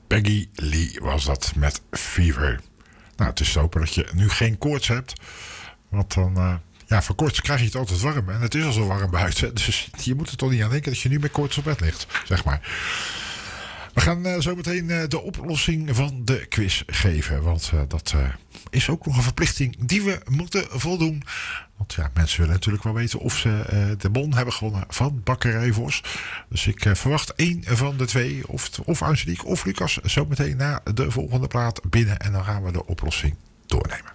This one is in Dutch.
Peggy Lee was dat met Fever. Nou, het is te hopen dat je nu geen koorts hebt. Want dan, van koorts krijg je het altijd warm. En het is al zo warm buiten. Dus je moet er toch niet aan denken dat je nu met koorts op bed ligt, zeg maar. We gaan zo meteen de oplossing van de quiz geven. Want dat is ook nog een verplichting die we moeten voldoen. Want ja, mensen willen natuurlijk wel weten of ze de bon hebben gewonnen van Bakkerij Vos. Dus ik verwacht één van de twee, of Angelique of Lucas, zo meteen na de volgende plaat binnen. En dan gaan we de oplossing doornemen.